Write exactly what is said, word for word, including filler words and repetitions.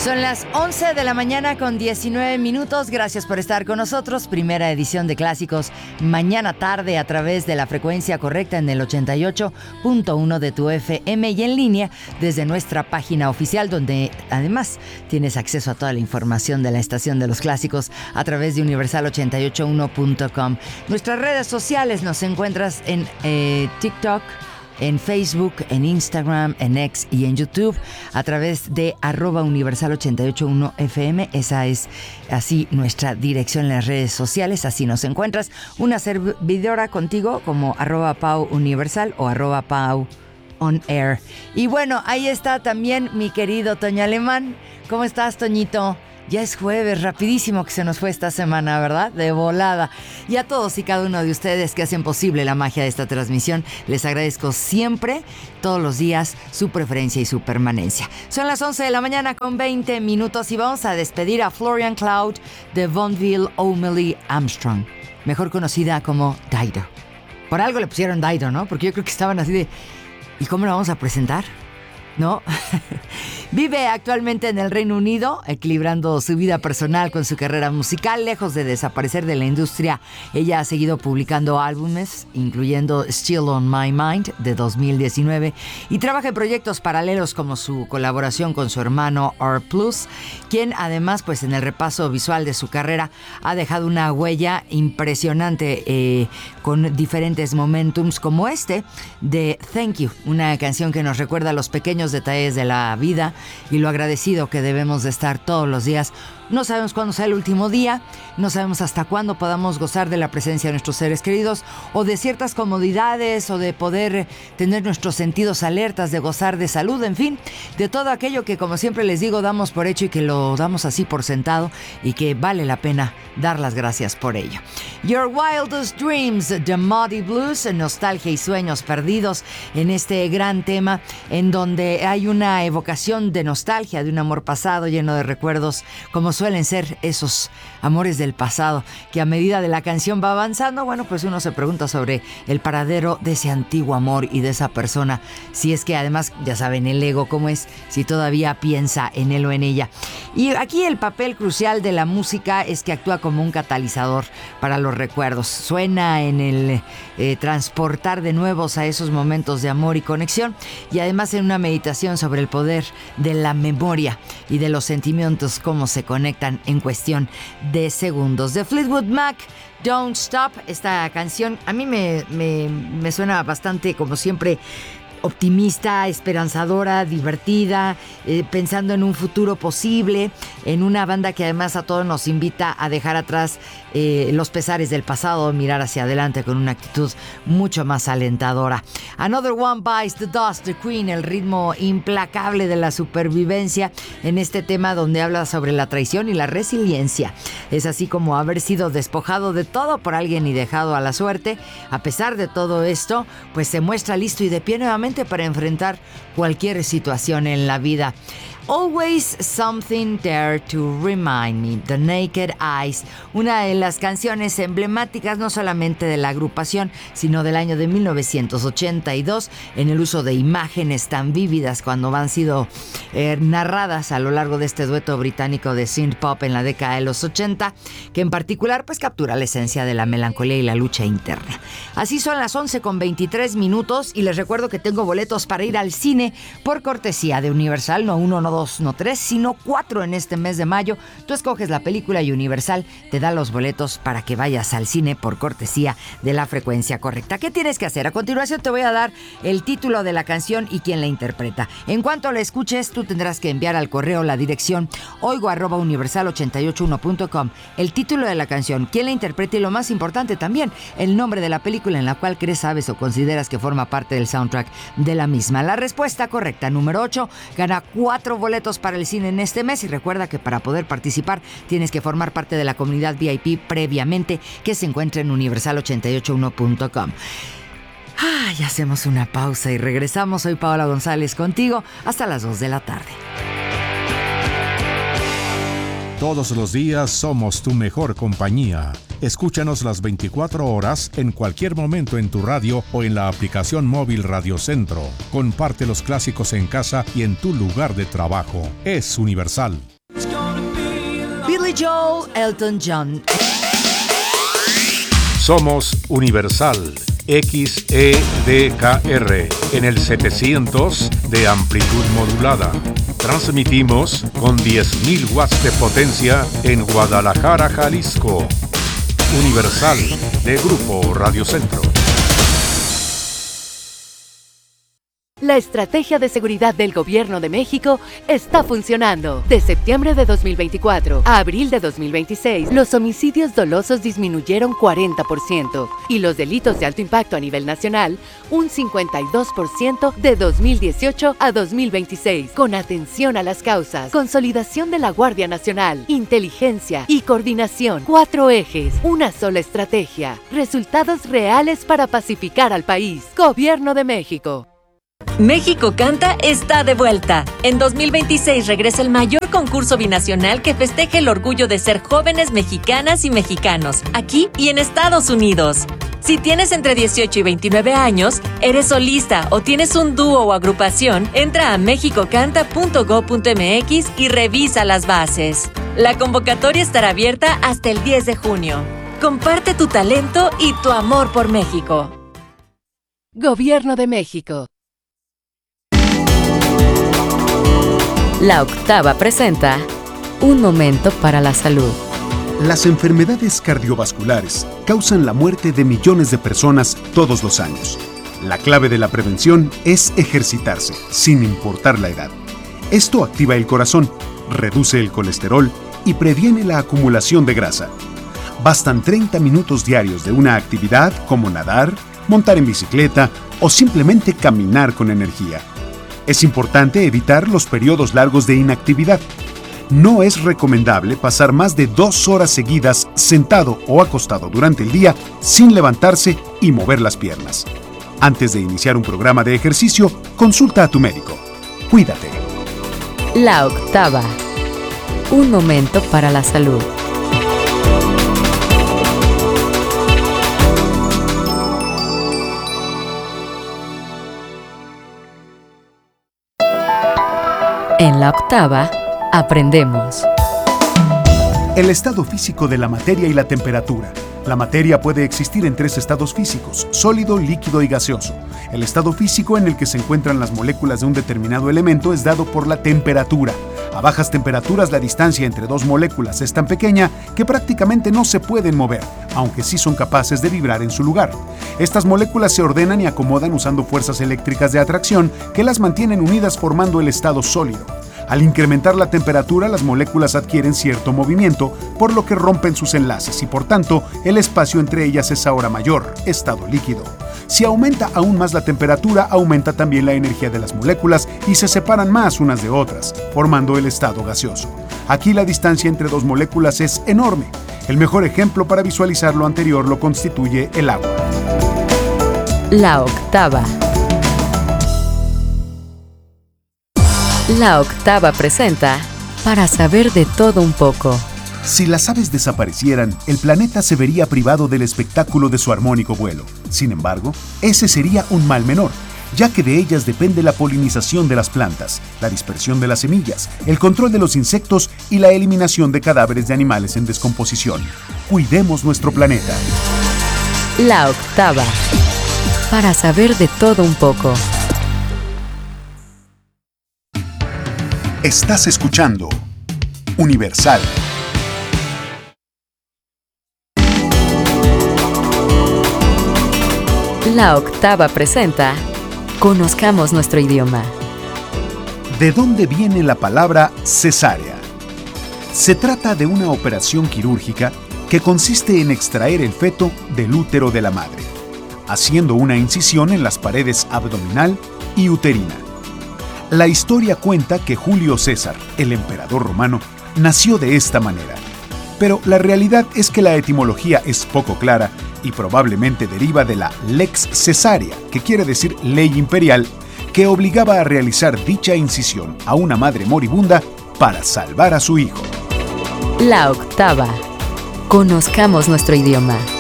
Son las once de la mañana con diecinueve minutos. Gracias por estar con nosotros. Primera edición de Clásicos mañana tarde a través de la frecuencia correcta en el ochenta y ocho punto uno de tu F M y en línea desde nuestra página oficial, donde además tienes acceso a toda la información de la estación de los clásicos a través de universal ochenta y ocho uno punto com. Nuestras redes sociales nos encuentras en eh, TikTok, en Facebook, en Instagram, en X y en YouTube a través de arroba universal ochenta y ocho punto uno F M. Esa es así nuestra dirección en las redes sociales. Así nos encuentras. Una servidora contigo como arroba Pau Universal o arroba Pau On Air. Y bueno, ahí está también mi querido Toño Alemán. ¿Cómo estás, Toñito? Ya es jueves, rapidísimo que se nos fue esta semana, ¿verdad? De volada. Y a todos y cada uno de ustedes que hacen posible la magia de esta transmisión, les agradezco siempre, todos los días, su preferencia y su permanencia. Son las once de la mañana con veinte minutos y vamos a despedir a Florian Cloud de Vonville O'Malley Armstrong, mejor conocida como Dido. Por algo le pusieron Dido, ¿no? Porque yo creo que estaban así de... ¿Y cómo la vamos a presentar? ¿No? Vive actualmente en el Reino Unido, equilibrando su vida personal con su carrera musical. Lejos de desaparecer de la industria, ella ha seguido publicando álbumes, incluyendo Still on My Mind de dos mil diecinueve, y trabaja en proyectos paralelos como su colaboración con su hermano R Plus, quien además, pues en el repaso visual de su carrera, ha dejado una huella impresionante eh, con diferentes momentums como este de Thank You, una canción que nos recuerda los pequeños detalles de la vida y lo agradecido que debemos de estar todos los días. No sabemos cuándo sea el último día, no sabemos hasta cuándo podamos gozar de la presencia de nuestros seres queridos o de ciertas comodidades o de poder tener nuestros sentidos alertas, de gozar de salud, en fin, de todo aquello que, como siempre les digo, damos por hecho y que lo damos así por sentado y que vale la pena dar las gracias por ello. Your Wildest Dreams, The Muddy Blues, nostalgia y sueños perdidos en este gran tema en donde hay una evocación de nostalgia, de un amor pasado lleno de recuerdos, como suelen ser esos amores del pasado, que a medida de la canción va avanzando, bueno, pues uno se pregunta sobre el paradero de ese antiguo amor y de esa persona, si es que además, ya saben, el ego cómo es, si todavía piensa en él o en ella. Y aquí el papel crucial de la música es que actúa como un catalizador para los recuerdos, suena en el eh, transportar de nuevos a esos momentos de amor y conexión, y además en una meditación sobre el poder de la memoria y de los sentimientos, cómo se conectan en cuestión de segundos. De Fleetwood Mac, Don't Stop. Esta canción a mí me, me, me suena bastante, como siempre, optimista, esperanzadora, divertida, eh, pensando en un futuro posible, en una banda que además a todos nos invita a dejar atrás eh, los pesares del pasado, mirar hacia adelante con una actitud mucho más alentadora. Another One Bites the Dust, The Queen, el ritmo implacable de la supervivencia en este tema donde habla sobre la traición y la resiliencia. Es así como haber sido despojado de todo por alguien y dejado a la suerte. A pesar de todo esto, pues se muestra listo y de pie nuevamente para enfrentar cualquier situación en la vida. Always Something There to Remind Me, The Naked Eyes, una de las canciones emblemáticas no solamente de la agrupación, sino del año de mil novecientos ochenta y dos, en el uso de imágenes tan vívidas cuando han sido eh, narradas a lo largo de este dueto británico de synth pop en la década de los ochenta, que en particular pues captura la esencia de la melancolía y la lucha interna. Así son las once con veintitrés minutos y les recuerdo que tengo boletos para ir al cine por cortesía de Universal, no uno, no dos, no tres, sino cuatro en este mes de mayo. Tú escoges la película y Universal te da los boletos para que vayas al cine por cortesía de la frecuencia correcta. ¿Qué tienes que hacer? A continuación te voy a dar el título de la canción y quién la interpreta. En cuanto la escuches, tú tendrás que enviar al correo la dirección oigo arroba universal ochenta y ocho uno punto com, el título de la canción, quién la interpreta y, lo más importante también, el nombre de la película en la cual crees, sabes o consideras que forma parte del soundtrack de la misma. La respuesta correcta, número ocho, gana cuatro boletos para el cine en este mes, y recuerda que para poder participar tienes que formar parte de la comunidad V I P previamente, que se encuentra en universal ochenta y ocho uno punto com. Ay, hacemos una pausa y regresamos. Soy Paola González contigo hasta las dos de la tarde. Todos los días somos tu mejor compañía. Escúchanos las veinticuatro horas en cualquier momento en tu radio o en la aplicación móvil Radio Centro. Comparte los clásicos en casa y en tu lugar de trabajo. Es Universal. Billy Joel, Elton John. Somos Universal X E D K R en el setecientos de amplitud modulada. Transmitimos con diez mil watts de potencia en Guadalajara, Jalisco. Universal de Grupo Radio Centro. La estrategia de seguridad del Gobierno de México está funcionando. De septiembre de dos mil veinticuatro a abril de dos mil veintiséis, los homicidios dolosos disminuyeron cuarenta por ciento y los delitos de alto impacto a nivel nacional un cincuenta y dos por ciento de dos mil dieciocho a dos mil veintiséis. Con atención a las causas, consolidación de la Guardia Nacional, inteligencia y coordinación. Cuatro ejes, una sola estrategia. Resultados reales para pacificar al país. Gobierno de México. México Canta está de vuelta. En dos mil veintiséis regresa el mayor concurso binacional que festeja el orgullo de ser jóvenes mexicanas y mexicanos, aquí y en Estados Unidos. Si tienes entre dieciocho y veintinueve años, eres solista o tienes un dúo o agrupación, entra a mexico canta punto gob punto m x y revisa las bases. La convocatoria estará abierta hasta el diez de junio. Comparte tu talento y tu amor por México. Gobierno de México. La Octava presenta Un Momento para la Salud. Las enfermedades cardiovasculares causan la muerte de millones de personas todos los años. La clave de la prevención es ejercitarse, sin importar la edad. Esto activa el corazón, reduce el colesterol y previene la acumulación de grasa. Bastan treinta minutos diarios de una actividad como nadar, montar en bicicleta o simplemente caminar con energía. Es importante evitar los periodos largos de inactividad. No es recomendable pasar más de dos horas seguidas sentado o acostado durante el día sin levantarse y mover las piernas. Antes de iniciar un programa de ejercicio, consulta a tu médico. Cuídate. La Octava. Un momento para la salud. En la Octava, aprendemos. El estado físico de la materia y la temperatura. La materia puede existir en tres estados físicos: sólido, líquido y gaseoso. El estado físico en el que se encuentran las moléculas de un determinado elemento es dado por la temperatura. A bajas temperaturas, la distancia entre dos moléculas es tan pequeña que prácticamente no se pueden mover, aunque sí son capaces de vibrar en su lugar. Estas moléculas se ordenan y acomodan usando fuerzas eléctricas de atracción que las mantienen unidas formando el estado sólido. Al incrementar la temperatura, las moléculas adquieren cierto movimiento, por lo que rompen sus enlaces y por tanto el espacio entre ellas es ahora mayor, estado líquido. Si aumenta aún más la temperatura, aumenta también la energía de las moléculas y se separan más unas de otras, formando el estado gaseoso. Aquí la distancia entre dos moléculas es enorme. El mejor ejemplo para visualizar lo anterior lo constituye el agua. La Octava. La Octava presenta Para saber de todo un poco. Si las aves desaparecieran, el planeta se vería privado del espectáculo de su armónico vuelo. Sin embargo, ese sería un mal menor, ya que de ellas depende la polinización de las plantas, la dispersión de las semillas, el control de los insectos y la eliminación de cadáveres de animales en descomposición. Cuidemos nuestro planeta. La Octava. Para saber de todo un poco. Estás escuchando Universal. La Octava presenta Conozcamos nuestro idioma. ¿De dónde viene la palabra cesárea? Se trata de una operación quirúrgica que consiste en extraer el feto del útero de la madre, haciendo una incisión en las paredes abdominal y uterina. La historia cuenta que Julio César, el emperador romano, nació de esta manera. Pero la realidad es que la etimología es poco clara y probablemente deriva de la lex caesaria, que quiere decir ley imperial, que obligaba a realizar dicha incisión a una madre moribunda para salvar a su hijo. La Octava. Conozcamos nuestro idioma.